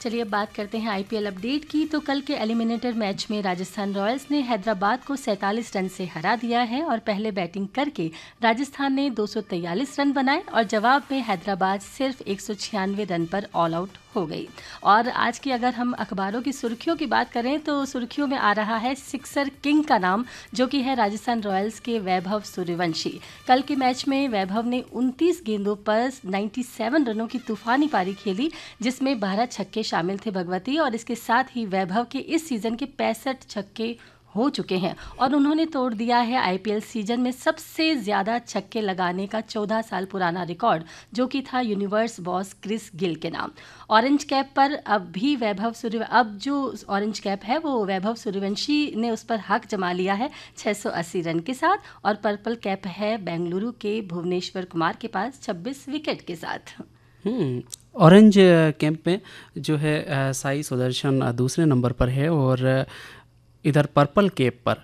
चलिए अब बात करते हैं आईपीएल अपडेट की। तो कल के एलिमिनेटर मैच में राजस्थान रॉयल्स ने हैदराबाद को 47 रन से हरा दिया है और पहले बैटिंग करके राजस्थान ने 243 रन बनाए और जवाब में हैदराबाद सिर्फ 196 रन पर ऑल आउट हो गई। और आज की अगर हम अखबारों की सुर्खियों की बात करें तो सुर्खियों में आ रहा है सिक्सर किंग का नाम, जो कि है राजस्थान रॉयल्स के वैभव सूर्यवंशी। कल के मैच में वैभव ने 29 गेंदों पर 97 रनों की तूफानी पारी खेली, जिसमें 12 छक्के शामिल थे भगवती, और इसके साथ ही वैभव के इस सीजन के 65 छक्के हो चुके हैं और उन्होंने तोड़ दिया है आईपीएल सीजन में सबसे ज्यादा छक्के लगाने का 14 साल पुराना रिकॉर्ड, जो कि था यूनिवर्स बॉस क्रिस गिल के नाम। ऑरेंज कैप पर अब जो ऑरेंज कैप है वो वैभव सूर्यवंशी ने उस पर हक जमा लिया है 680 रन के साथ, और पर्पल कैप है बेंगलुरु के भुवनेश्वर कुमार के पास 26 विकेट के साथ। ऑरेंज कैंप में जो है साई सुदर्शन दूसरे नंबर पर है, और इधर पर्पल कैप पर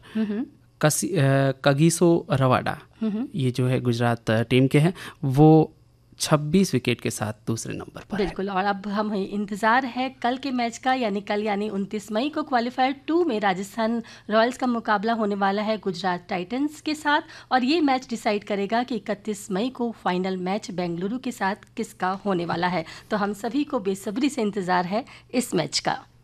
कगिसो रवाडा, ये जो है गुजरात टीम के हैं, वो 26 विकेट के साथ दूसरे नंबर पर बिल्कुल। और अब हम इंतज़ार है कल के मैच का, यानी कल 29 मई को क्वालिफायर 2 में राजस्थान रॉयल्स का मुकाबला होने वाला है गुजरात टाइटंस के साथ, और ये मैच डिसाइड करेगा कि 31 मई को फाइनल मैच बेंगलुरु के साथ किसका होने वाला है। तो हम सभी को बेसब्री से इंतज़ार है इस मैच का।